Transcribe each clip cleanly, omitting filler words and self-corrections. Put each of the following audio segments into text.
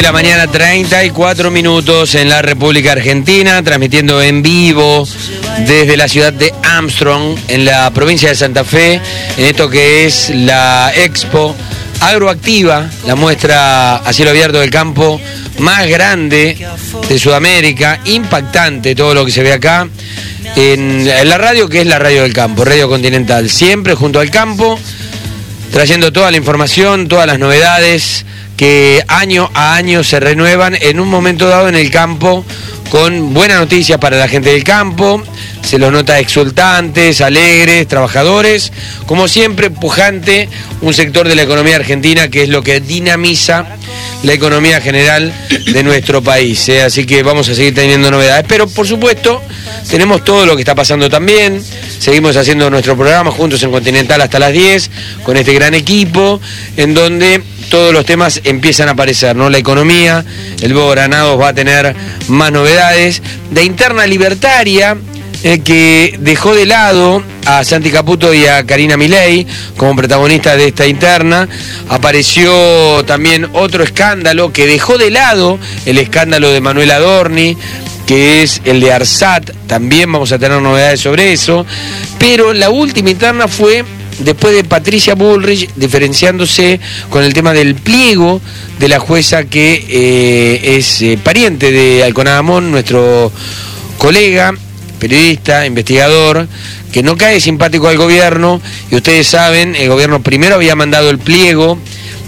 la mañana, 34 minutos en la República Argentina, transmitiendo en vivo desde la ciudad de Armstrong, en la provincia de Santa Fe, en esto que es la Expo Agroactiva, la muestra a cielo abierto del campo más grande de Sudamérica. Impactante todo lo que se ve acá en la radio, que es la radio del campo, Radio Continental, siempre junto al campo, trayendo toda la información, todas las novedades que año a año se renuevan en un momento dado en el campo, con buenas noticias para la gente del campo. Se los nota exultantes, alegres, trabajadores, como siempre pujante, un sector de la economía argentina que es lo que dinamiza la economía general de nuestro país, ¿eh? Así que vamos a seguir teniendo novedades, pero por supuesto tenemos todo lo que está pasando también. Seguimos haciendo nuestro programa juntos en Continental hasta las 10 con este gran equipo, en donde todos los temas empiezan a aparecer, ¿no? La economía, el Bebo Granados va a tener más novedades. De interna libertaria, que dejó de lado a Santi Caputo y a Karina Milei como protagonistas de esta interna. Apareció también otro escándalo que dejó de lado el escándalo de Manuel Adorni, que es el de ARSAT. También vamos a tener novedades sobre eso. Pero la última interna fue después de Patricia Bullrich, diferenciándose con el tema del pliego de la jueza que es pariente de Alconada Amón, nuestro colega, periodista, investigador, que no cae simpático al gobierno. Y ustedes saben, el gobierno primero había mandado el pliego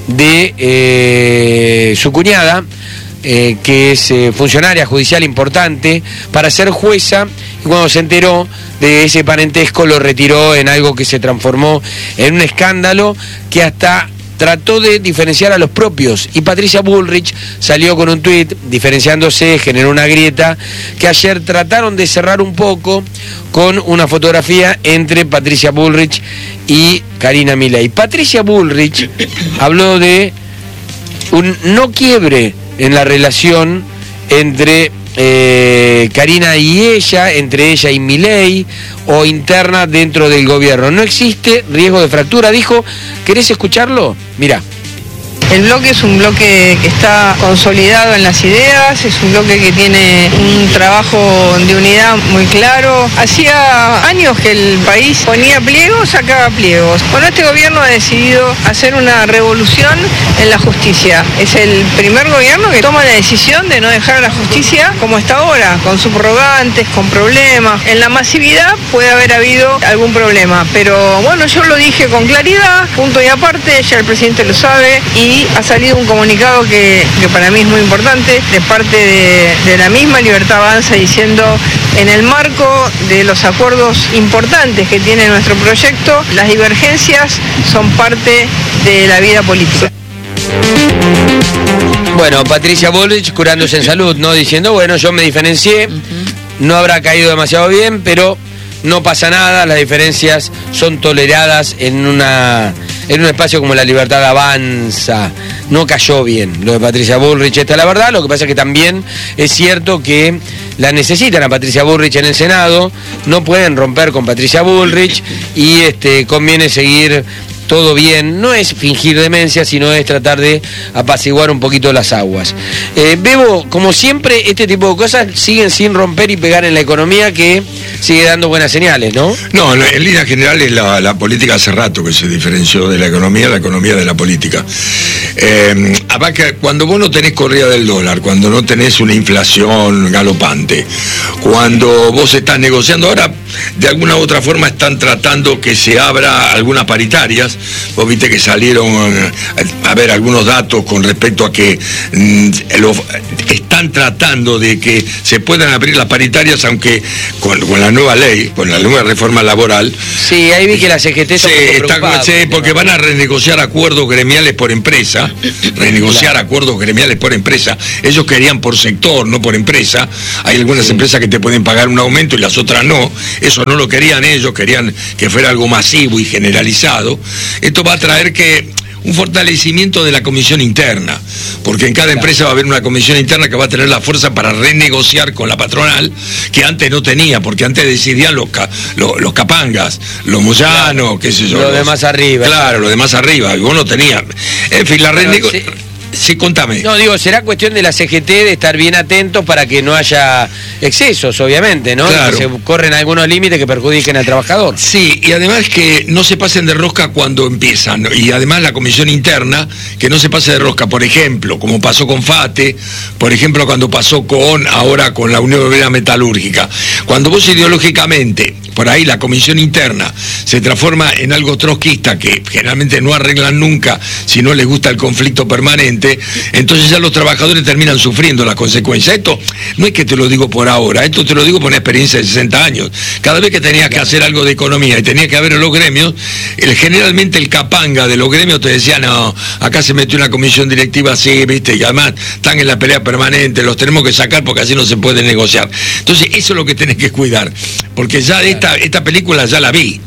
de su cuñada, que es funcionaria judicial importante, para ser jueza, y cuando se enteró de ese parentesco lo retiró en algo que se transformó en un escándalo que hasta trató de diferenciar a los propios. Y Patricia Bullrich salió con un tuit diferenciándose, generó una grieta que ayer trataron de cerrar un poco con una fotografía entre Patricia Bullrich y Karina Milei. Patricia Bullrich habló de un no quiebre en la relación entre Karina y ella, entre ella y Milei, o interna dentro del gobierno. No existe riesgo de fractura, dijo. ¿Querés escucharlo? Mirá. El bloque es un bloque que está consolidado en las ideas, es un bloque que tiene un trabajo de unidad muy claro. Hacía años que el país ponía pliegos, sacaba pliegos. Bueno, este gobierno ha decidido hacer una revolución en la justicia. Es el primer gobierno que toma la decisión de no dejar a la justicia como está ahora, con subrogantes, con problemas. En la masividad puede haber habido algún problema, pero bueno, yo lo dije con claridad, punto y aparte, ya el presidente lo sabe, y ha salido un comunicado que para mí es muy importante, de parte de la misma Libertad Avanza, diciendo: en el marco de los acuerdos importantes que tiene nuestro proyecto, las divergencias son parte de la vida política. Bueno, Patricia Bullrich curándose en salud, ¿no? Diciendo, bueno, yo me diferencié, no habrá caído demasiado bien, pero no pasa nada, las diferencias son toleradas en un espacio como la Libertad Avanza. No cayó bien lo de Patricia Bullrich, esta es la verdad. Lo que pasa es que también es cierto que la necesitan a Patricia Bullrich en el Senado, no pueden romper con Patricia Bullrich, y conviene seguir todo bien. No es fingir demencia, sino es tratar de apaciguar un poquito las aguas. Bebo, como siempre, este tipo de cosas siguen sin romper y pegar en la economía, que sigue dando buenas señales, ¿no? No, en línea general es la política hace rato que se diferenció de la economía de la política. Abaca, cuando vos no tenés corrida del dólar, cuando no tenés una inflación galopante, cuando vos estás negociando, ahora de alguna u otra forma están tratando que se abra algunas paritarias. Vos viste que salieron a ver algunos datos con respecto a que están tratando de que se puedan abrir las paritarias, aunque con la nueva ley, con la nueva reforma laboral. Sí, ahí vi que la CGT porque van a renegociar acuerdos gremiales por empresa, acuerdos gremiales por empresa. Ellos querían por sector, no por empresa. Hay algunas empresas que te pueden pagar un aumento y las otras no. Eso no lo querían ellos, querían que fuera algo masivo y generalizado. Esto va a traer un fortalecimiento de la comisión interna, porque en cada empresa va a haber una comisión interna que va a tener la fuerza para renegociar con la patronal, que antes no tenía, porque antes decidían los capangas, los moyanos, qué sé yo. Los de más arriba. Claro, los de más arriba, y vos no tenías. En fin, Sí, contame. No, digo, será cuestión de la CGT de estar bien atentos para que no haya excesos, obviamente, ¿no? Claro. Que se corren algunos límites que perjudiquen al trabajador. Sí, y además que no se pasen de rosca cuando empiezan. Y además la comisión interna, que no se pase de rosca, por ejemplo, como pasó con FATE, por ejemplo, cuando pasó ahora con la Unión Obrera Metalúrgica. Cuando vos ideológicamente, por ahí la comisión interna, se transforma en algo trotskista, que generalmente no arreglan nunca si no les gusta el conflicto permanente, entonces ya los trabajadores terminan sufriendo las consecuencias. Esto no es que te lo digo por ahora, esto te lo digo por una experiencia de 60 años. Cada vez que tenías que hacer algo de economía y tenías que ver en los gremios, generalmente el capanga de los gremios te decía, no, acá se metió una comisión directiva así, viste, y además están en la pelea permanente, los tenemos que sacar porque así no se puede negociar. Entonces eso es lo que tenés que cuidar, porque ya esta película ya la vi,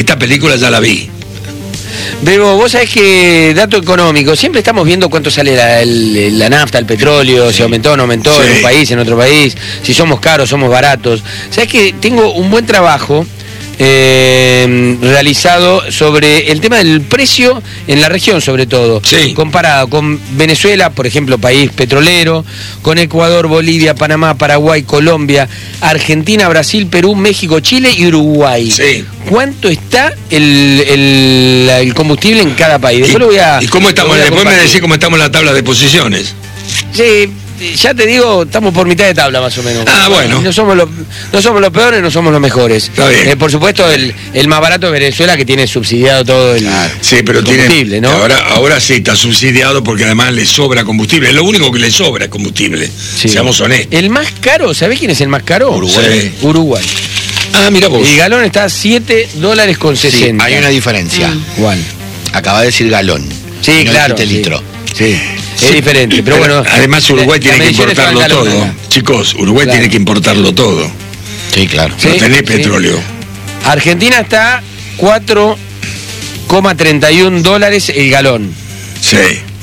Bebo, vos sabés que, dato económico, siempre estamos viendo cuánto sale la nafta, el petróleo, si aumentó o no aumentó en un país, en otro país, si somos caros, somos baratos. Sabés que tengo un buen trabajo realizado sobre el tema del precio en la región, sobre todo, comparado con Venezuela, por ejemplo, país petrolero, con Ecuador, Bolivia, Panamá, Paraguay, Colombia, Argentina, Brasil, Perú, México, Chile y Uruguay. ¿Cuánto está el combustible en cada país? Después lo voy a, ¿y cómo estamos? Después me decís cómo estamos en la tabla de posiciones. Sí, ya te digo, estamos por mitad de tabla más o menos. Ah, bueno. No somos los peores, no somos los mejores. Está bien. Por supuesto, el más barato es Venezuela, que tiene subsidiado todo el combustible, ¿no? Ahora sí está subsidiado porque además le sobra combustible. Es lo único que le sobra es combustible. Sí. Seamos honestos. El más caro, ¿sabés quién es el más caro? Uruguay. Ah, mira vos. El galón está a $7.60. Sí, hay una diferencia. ¿Cuál? Acaba de decir galón. Sí, no claro. Litro. Sí. Es diferente, pero bueno. Además Uruguay tiene que importarlo todo. Chicos, Uruguay tiene que importarlo todo. Sí, claro. No tenés petróleo. Argentina está $4,31 el galón. Sí.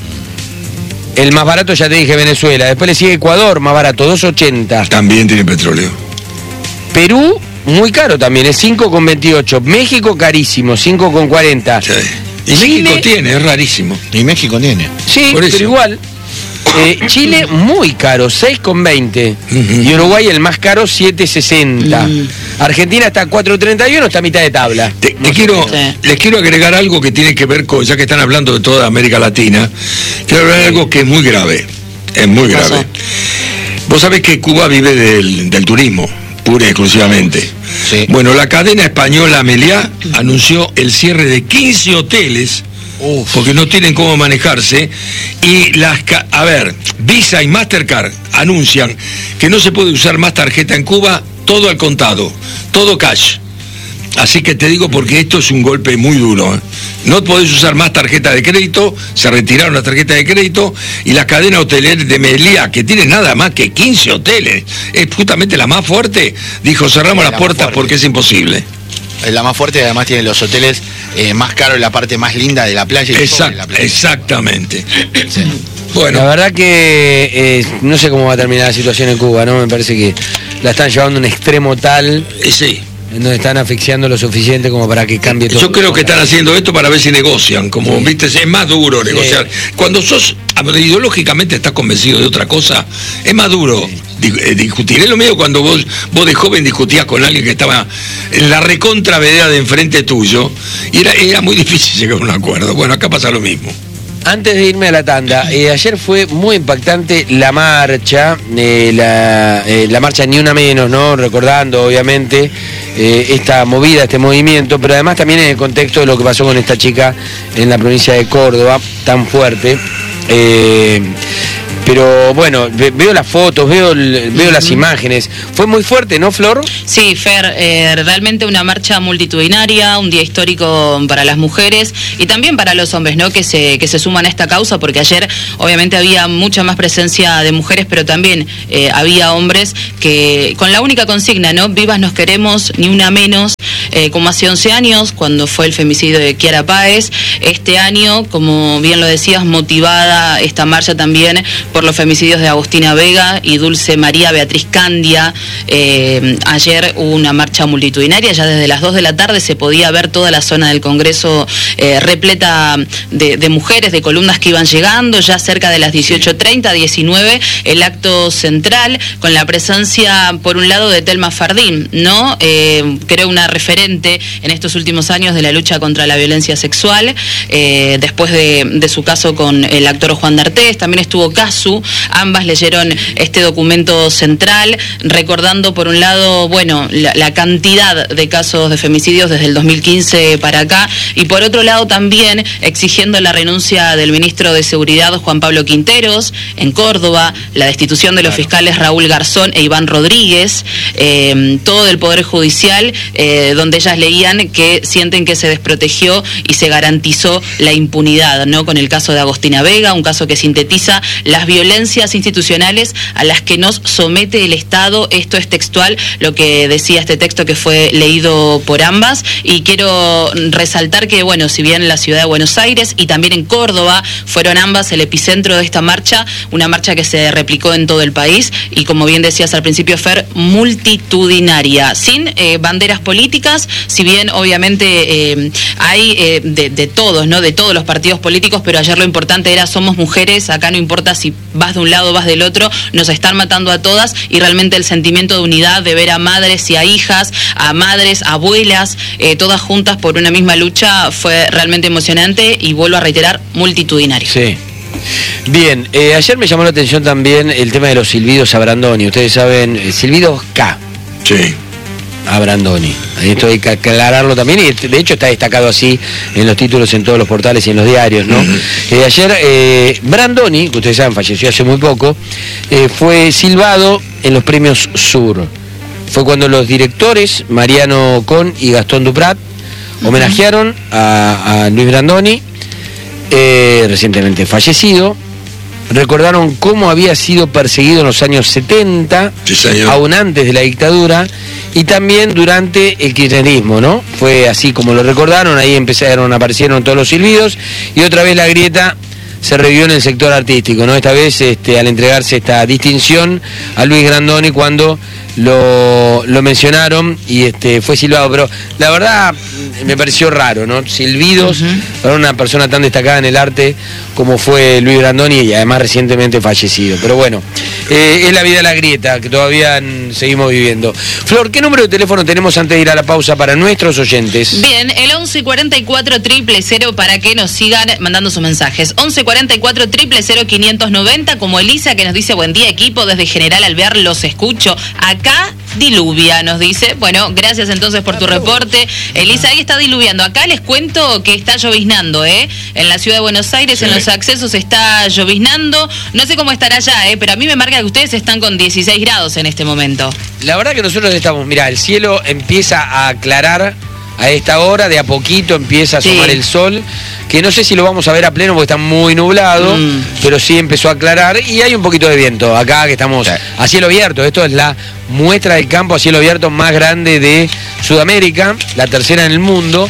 El más barato, ya te dije, Venezuela. Después le sigue Ecuador, más barato, $2.80. También tiene petróleo. Perú, muy caro también, es 5,28. México, carísimo, 5,40. Sí. Y Chile, México tiene, es rarísimo. Y México tiene. Sí, pero igual. Chile, muy caro, 6,20. Y Uruguay, el más caro, 7,60. Argentina está a 4,31, está a mitad de tabla. Les quiero agregar algo que tiene que ver con, ya que están hablando de toda América Latina, quiero hablar de algo que es muy grave. Es muy grave. Vos sabés que Cuba vive del turismo, pura y exclusivamente. Sí. Bueno, la cadena española Meliá anunció el cierre de 15 hoteles porque no tienen cómo manejarse, y Visa y Mastercard anuncian que no se puede usar más tarjeta en Cuba, todo al contado, todo cash. Así que te digo, porque esto es un golpe muy duro. No podés usar más tarjeta de crédito, se retiraron las tarjetas de crédito, y la cadena hotelera de Meliá, que tiene nada más que 15 hoteles, es justamente la más fuerte, dijo, cerramos las puertas porque es imposible. Es la más fuerte y además tiene los hoteles más caros, la parte más linda de la playa. Exactamente. Sí. Bueno, la verdad que no sé cómo va a terminar la situación en Cuba, ¿no? Me parece que la están llevando a un extremo tal. Sí. En donde están asfixiando lo suficiente como para que cambie todo. Yo creo que están haciendo esto para ver si negocian, como viste, es más duro negociar. Cuando sos ideológicamente estás convencido de otra cosa, es más duro discutir. Es lo mismo cuando vos de joven discutías con alguien que estaba en la recontra vereda de enfrente tuyo, y era muy difícil llegar a un acuerdo. Bueno, acá pasa lo mismo. Antes de irme a la tanda, ayer fue muy impactante la marcha, la marcha Ni Una Menos, ¿no? Recordando, obviamente, esta movida, este movimiento, pero además también en el contexto de lo que pasó con esta chica en la provincia de Córdoba, tan fuerte. Pero bueno, veo las fotos, veo las imágenes. Fue muy fuerte, ¿no, Flor? Sí, Fer, realmente una marcha multitudinaria, un día histórico para las mujeres y también para los hombres, ¿no? Que se suman a esta causa, porque ayer obviamente había mucha más presencia de mujeres, pero también había hombres que con la única consigna, ¿no? Vivas nos queremos, ni una menos. como hace 11 años, cuando fue el femicidio de Kiara Páez. Este año, como bien lo decías, motivada esta marcha también por los femicidios de Agustina Vega y Dulce María Beatriz Candia. Ayer hubo una marcha multitudinaria, ya desde las 2 de la tarde se podía ver toda la zona del Congreso repleta de mujeres, de columnas que iban llegando, ya cerca de las 18:30, 19, el acto central, con la presencia, por un lado, de Telma Fardín, ¿no? Creo una referente en estos últimos años de la lucha contra la violencia sexual, después de su caso con el actor Juan D'Artés. También estuvo Casu, ambas leyeron este documento central, recordando por un lado, bueno, la cantidad de casos de femicidios desde el 2015 para acá, y por otro lado también exigiendo la renuncia del ministro de Seguridad Juan Pablo Quinteros en Córdoba, la destitución de los fiscales Raúl Garzón e Iván Rodríguez, todo del Poder Judicial, donde ellas leían que sienten que se desprotegió y se garantizó la impunidad, ¿no? Con el caso de Agustina Vega, un caso que sintetiza las violencias institucionales a las que nos somete el Estado. Esto es textual lo que decía este texto que fue leído por ambas, y quiero resaltar que, bueno, si bien la ciudad de Buenos Aires y también en Córdoba fueron ambas el epicentro de esta marcha, una marcha que se replicó en todo el país y, como bien decías al principio, Fer, multitudinaria, sin banderas políticas, si bien obviamente hay de todos, ¿no? De todos los partidos políticos, pero ayer lo importante era somos mujeres, acá no importa si vas de un lado o vas del otro, nos están matando a todas, y realmente el sentimiento de unidad, de ver a madres y a hijas, a madres, a abuelas, todas juntas por una misma lucha, fue realmente emocionante y, vuelvo a reiterar, multitudinario. Sí. Bien, ayer me llamó la atención también el tema de los silbidos a Brandoni. Ustedes saben, silbidos K. Sí. A Brandoni. Esto hay que aclararlo también, y de hecho está destacado así en los títulos, en todos los portales y en los diarios, ¿no? Ayer Brandoni, que ustedes saben, falleció hace muy poco, fue silbado en los premios Sur. Fue cuando los directores Mariano Con y Gastón Duprat homenajearon a Luis Brandoni, recientemente fallecido. Recordaron cómo había sido perseguido en los años 70, sí, aún antes de la dictadura, y también durante el kirchnerismo, ¿no? Fue así como lo recordaron, ahí aparecieron todos los silbidos, y otra vez la grieta se revivió en el sector artístico, ¿no? Esta vez al entregarse esta distinción a Luis Brandoni cuando lo mencionaron y fue silbado, pero la verdad me pareció raro, ¿no? Silbidos para una persona tan destacada en el arte como fue Luis Brandoni, y además recientemente fallecido. Pero bueno, es la vida de la grieta que todavía seguimos viviendo. Flor, ¿qué número de teléfono tenemos antes de ir a la pausa para nuestros oyentes? Bien, el 1144 000 para que nos sigan mandando sus mensajes. 1144 000 590, como Elisa, que nos dice: buen día, equipo, desde General Alvear los escucho. Acá diluvia, nos dice. Bueno, gracias entonces por tu reporte, Elisa. Ahí está diluviando. Acá les cuento que está lloviznando, en la ciudad de Buenos Aires, sí. En los accesos está lloviznando. No sé cómo estará allá, pero a mí me marca que ustedes están con 16 grados en este momento. La verdad que nosotros estamos, mirá, el cielo empieza a aclarar a esta hora, de a poquito empieza a asomar el sol, que no sé si lo vamos a ver a pleno porque está muy nublado, pero sí empezó a aclarar y hay un poquito de viento acá, que estamos a cielo abierto. Esto es la muestra del campo a cielo abierto más grande de Sudamérica, la tercera en el mundo,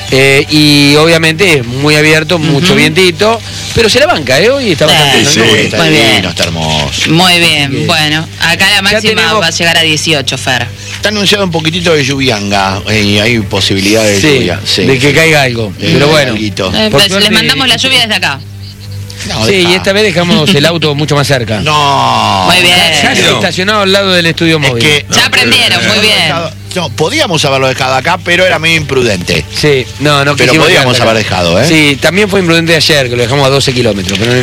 y obviamente es muy abierto, mucho vientito, pero se la banca, hoy está bastante está muy divino, bien. Está hermoso. Muy bien, bueno, acá la máxima va a llegar a 18, Fer. Está anunciado un poquitito de lluvianga, y hay posibilidad de lluvia. Sí. De que caiga algo, pero bueno. Les mandamos la lluvia desde acá. No, sí, y esta vez dejamos el auto mucho más cerca. No. Muy bien. Ya estacionado al lado del estudio móvil. Que, ya aprendieron, muy bien. No, podíamos haberlo dejado acá, pero era medio imprudente. Sí, no pero podíamos haber dejado, Sí, también fue imprudente ayer, que lo dejamos a 12 kilómetros. Pero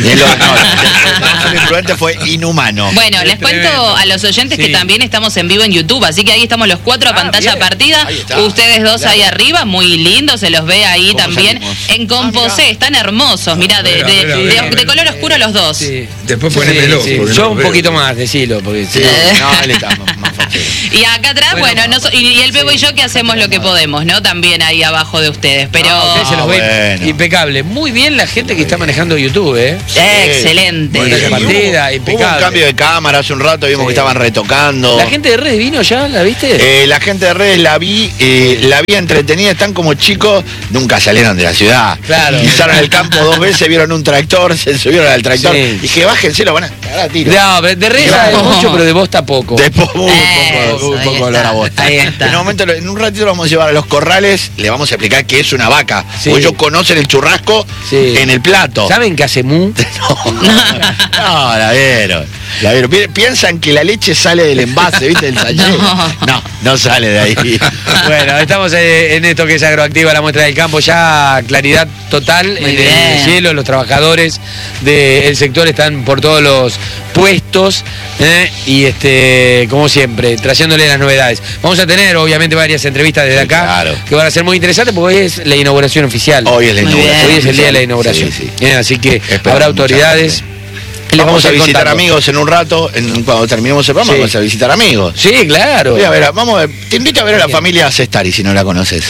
lo imprudente fue inhumano. Bueno, les cuento a los oyentes que también estamos en vivo en YouTube, así que ahí estamos los cuatro a pantalla partida. Ustedes dos ahí arriba, muy lindos, se los ve ahí también. En Composé, están hermosos, mirá, de color oscuro los dos. Sí. Después ponémelo. Yo un poquito más, decilo. Porque, no, él está más fácil. Y acá atrás, bueno, y Y el Bebo y yo que hacemos lo que podemos, ¿no? También ahí abajo de ustedes, pero... Ustedes se los ven impecable. Muy bien la gente que está manejando YouTube, ¿eh? Excelente. Partida, impecable. Hubo un cambio de cámara hace un rato, vimos que estaban retocando. ¿La gente de Redes vino ya? ¿La viste? La gente de Redes la vi entretenida, están como chicos, nunca salieron de la ciudad. Claro. Pisaron el campo 2 veces, vieron un tractor, se subieron al tractor. Sí. Y que bájense, lo van a cagar a tiro. No, de Redes sabe mucho, pero de Bosta poco. Después muy Eso, ahí poco olor está, a bosta. ahí está. En un ratito lo vamos a llevar a los corrales, le vamos a explicar qué es una vaca. Sí. Porque ellos conocen el churrasco en el plato. ¿Saben qué hace mu? No, la vieron. Piensan que la leche sale del envase, ¿viste? Del sachet. No sale de ahí. Bueno, estamos en esto que es Agroactiva, la muestra del campo, ya claridad total en el cielo, los trabajadores del sector están por todos los puestos y como siempre, trayéndole las novedades. Vamos a tener obviamente varias entrevistas desde acá que van a ser muy interesantes porque hoy es la inauguración oficial. Hoy es la inauguración. Hoy es el día de la inauguración. Sí. Así que esperamos habrá autoridades. Les vamos a visitar contando. amigos en un rato, cuando terminemos el programa vamos a visitar amigos. Sí, claro. A ver, te invito a ver a la familia Cestari si no la conoces.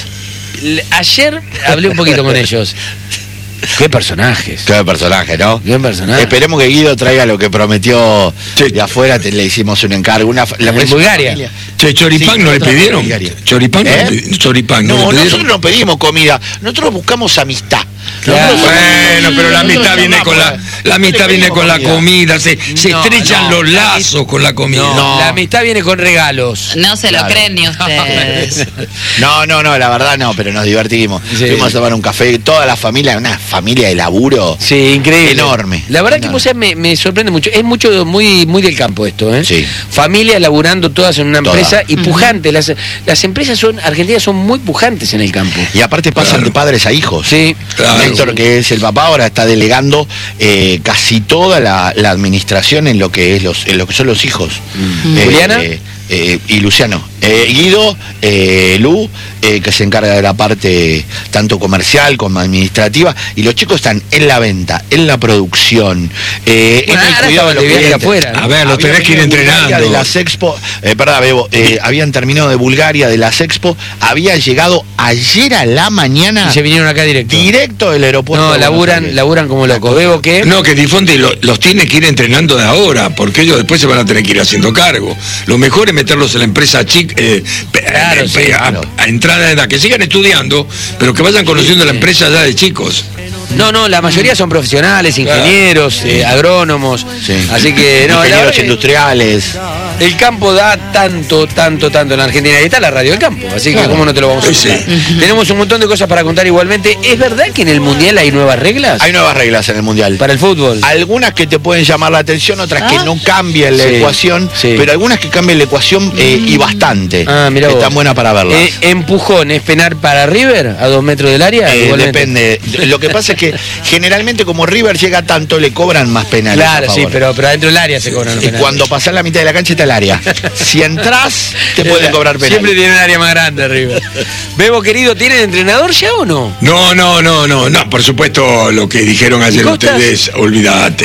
Ayer hablé un poquito con ellos. Qué personajes. Qué personaje, ¿no? Qué personaje. Esperemos que Guido traiga lo que prometió de afuera, le hicimos un encargo. En Bulgaria. Che, choripán no le pidieron. Choripán choripán no, le pidieron. nosotros no pedimos comida, nosotros buscamos amistad. Claro. Bueno, pero la amistad viene con la amistad viene con la comida, se estrechan los lazos con la comida. No, la amistad viene con regalos. No se lo creen ni ustedes. No, la verdad no, pero nos divertimos. Sí. Fuimos a tomar un café, toda la familia, una familia de laburo. Sí, increíble. Enorme. La verdad que vos sabés, me sorprende mucho. Es muy del campo esto, ¿eh? Sí. Familias laburando todas en una empresa y pujantes. Las empresas argentinas son muy pujantes en el campo. Y aparte pasan de padres a hijos. Sí. Claro. Néstor, que es el papá, ahora está delegando casi toda la administración en lo que son los hijos. ¿Juliana? Y Luciano. Guido, Lu, que se encarga de la parte tanto comercial como administrativa, y los chicos están en la venta, en la producción, en el cuidado de los clientes. Afuera, ¿no? A ver, los tenés que ir entrenando. De las Expo, Bebo, habían terminado de Bulgaria, de las Expo, había llegado ayer a la mañana. Y se vinieron acá Directo del aeropuerto. No, laburan como locos. Bebo, ¿qué? No, que Difonte los tiene que ir entrenando de ahora, porque ellos después se van a tener que ir haciendo cargo. Lo mejor es meterlos en la empresa chica, a entrada de edad, que sigan estudiando, pero que vayan conociendo la empresa ya de chicos. No, la mayoría son profesionales, ingenieros, agrónomos. Sí. Así que no, ingenieros industriales. El campo da tanto en la Argentina. Y está la radio del campo, así que cómo no te lo vamos a contar. Sí. Tenemos un montón de cosas para contar igualmente. ¿Es verdad que en el Mundial hay nuevas reglas? Hay nuevas reglas en el Mundial. Para el fútbol. Algunas que te pueden llamar la atención, otras que no cambian la ecuación, pero algunas que cambian la ecuación y bastante. Mirá vos. Están buenas para verlas. ¿Empujón es penal para River a 2 metros del área? Depende. Lo que pasa es que generalmente como River llega tanto, le cobran más penales. Claro, sí, pero adentro del área se cobran los Y penales. cuando pasás la mitad de la cancha está el área. Si entras, te pueden cobrar penales. Siempre tiene un área más grande River. Bebo, querido, ¿tienen entrenador ya o no? No, por supuesto, lo que dijeron ayer ustedes, olvídate.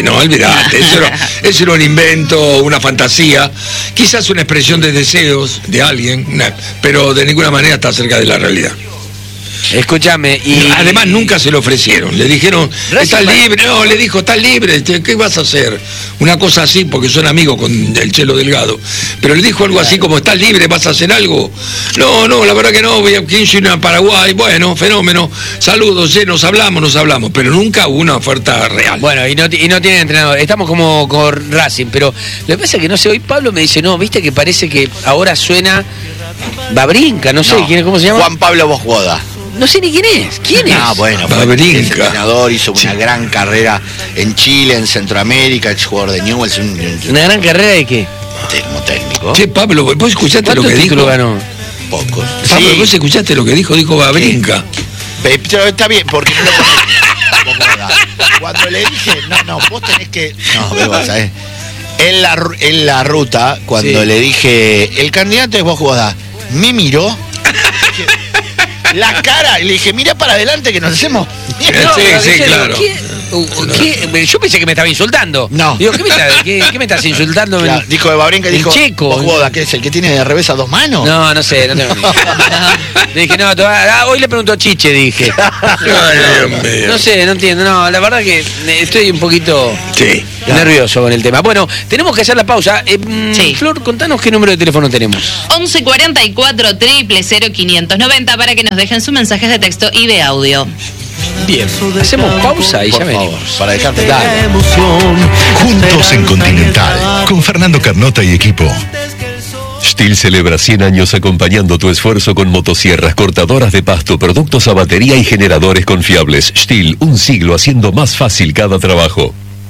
Eso era un invento, una fantasía, quizás una expresión de deseos de alguien, pero de ninguna manera está cerca de la realidad. Escúchame, y además nunca se lo ofrecieron, le dijeron, estás libre, le dijo, estás libre, ¿qué vas a hacer? Una cosa así, porque son amigos con el Chelo Delgado, pero le dijo algo así como, estás libre, ¿vas a hacer algo? No, la verdad que no, voy a 15 a Paraguay, bueno, fenómeno, saludos, nos hablamos, pero nunca hubo una oferta real. Bueno, y no tienen entrenador, estamos como con Racing, pero lo que pasa es que no sé, hoy Pablo me dice, no, viste que parece que ahora suena Babrinca, no sé, ¿cómo se llama? Juan Pablo Bosguoda. No sé ni quién es. ¿Quién es? Bueno, es entrenador, hizo una gran carrera en Chile, en Centroamérica, es jugador de Newell's. ¿Una gran carrera de qué? Como técnico. Che, Pablo, ¿vos escuchaste lo que dijo? ¿Cuántos títulos ganó? Pocos. Pablo, ¿vos escuchaste lo que dijo? Dijo Babrinca. Pero está bien, porque no lo conozco. Cuando le dije, vos tenés que... ¿sabes? En la ruta, cuando le dije, el candidato es Bosguoda, me miró... La cara, y le dije, mira para adelante que nos hacemos. Sí, claro. ¿Qué? Yo pensé que me estaba insultando. No. Digo, ¿qué me estás insultando? Claro, dijo de Babrinca, dijo, Checo. ¿vos Boda, qué es el que tiene de revés a dos manos? No sé, no tengo ni idea. Dije, no, hoy le pregunto a Chiche, dije. No sé, no entiendo. No, la verdad que estoy un poquito nervioso con el tema. Bueno, tenemos que hacer la pausa. Sí. Flor, contanos qué número de teléfono tenemos. 11 44 000 590 para que nos dejen sus mensajes de texto y de audio. Bien, hacemos pausa y Por ya favor, venimos. para dejarte Juntos en Continental, con Fernando Carnota y equipo. STIHL celebra 100 años acompañando tu esfuerzo con motosierras, cortadoras de pasto, productos a batería y generadores confiables. STIHL, un siglo haciendo más fácil cada trabajo.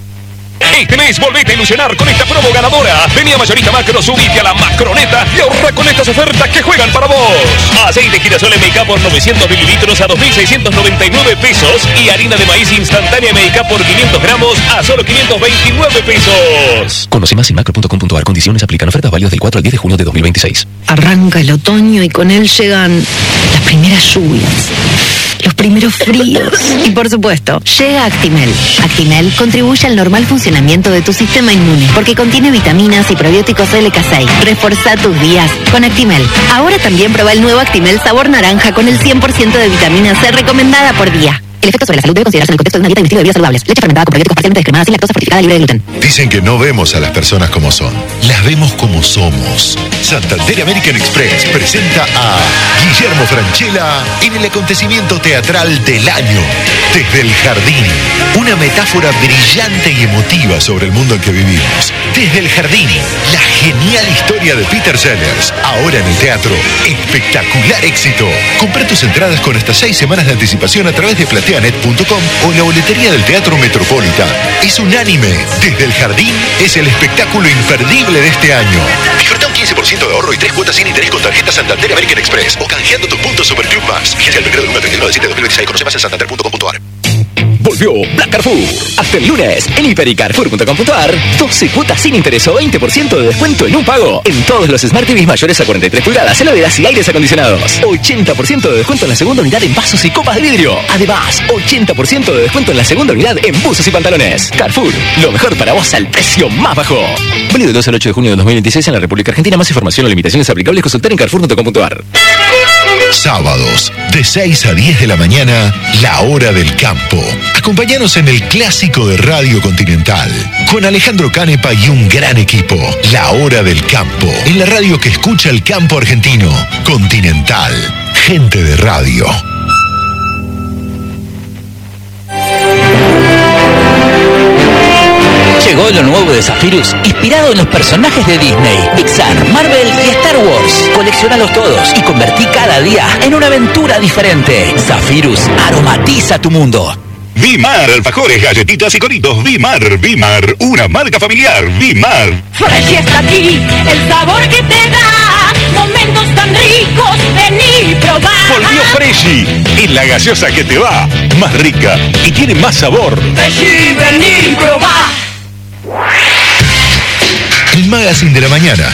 Este mes volvete a ilusionar con esta promo ganadora. Vení a Mayorista Macro, subite a la Macroneta y ahorra con estas ofertas que juegan para vos. Aceite girasol MK por 900 mililitros a 2.699 pesos y harina de maíz instantánea MK por 500 gramos a solo 529 pesos. Conoce más en macro.com.ar. Condiciones aplican. Ofertas válidas del 4 al 10 de junio de 2026. Arranca el otoño y con él llegan las primeras lluvias, los primeros fríos. Y por supuesto, llega Actimel. Actimel contribuye al normal funcionamiento de tu sistema inmune porque contiene vitaminas y probióticos LK6. Reforza tus días con Actimel. Ahora también prueba el nuevo Actimel sabor naranja con el 100% de vitamina C recomendada por día. El efecto sobre la salud debe considerarse en el contexto de una dieta y un estilo de vida saludables. Leche fermentada con probióticos parcialmente descremada sin lactosa, fortificada, libre de gluten. Dicen que no vemos a las personas como son, las vemos como somos. Santander American Express presenta a Guillermo Francella en el acontecimiento teatral del año, Desde el Jardín. Una metáfora brillante y emotiva sobre el mundo en que vivimos. Desde el Jardín, la genial historia de Peter Sellers. Ahora en el teatro, espectacular éxito. Compra tus entradas con hasta 6 semanas de anticipación a través de plateanet.com o en la boletería del Teatro Metropolitan. Es unánime. Desde el Jardín es el espectáculo imperdible de este año. Disfruta un 15% de ahorro y 3 cuotas sin interés con tarjeta Santander American Express o canjeando tus puntos Superclub Más. Vigencia el decreto del 1 al 31 de diciembre de 2026. Conoce más en santander.com.ar. Volvió Black Carrefour. Hasta el lunes, en hiper.y carrefour.com.ar, 12 cuotas sin interés o 20% de descuento en un pago. En todos los Smart TVs mayores a 43 pulgadas, heladeras y aires acondicionados. 80% de descuento en la segunda unidad en vasos y copas de vidrio. Además, 80% de descuento en la segunda unidad en buzos y pantalones. Carrefour, lo mejor para vos al precio más bajo. Válido del 2 al 8 de junio de 2026 en la República Argentina. Más información o limitaciones aplicables consultar en carrefour.com.ar. Sábados, de 6 a 10 de la mañana, La Hora del Campo. Acompáñanos en el clásico de Radio Continental, con Alejandro Canepa y un gran equipo. La Hora del Campo, en la radio que escucha el campo argentino. Continental, gente de radio. Llegó lo nuevo de Zephyrus, inspirado en los personajes de Disney, Pixar, Marvel y Star Wars. Colecciónalos todos y convertí cada día en una aventura diferente. Zephyrus, aromatiza tu mundo. Vimar, alfajores, galletitas y coritos. Vimar, una marca familiar. Vimar. Fresh está aquí, el sabor que te da momentos tan ricos, vení y probá. Volvió Freshy, y la gaseosa que te va, más rica y tiene más sabor. Freshy, vení y probá. El Magazine de la Mañana.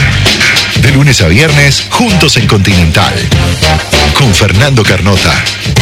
De lunes a viernes, juntos en Continental. Con Fernando Carnota.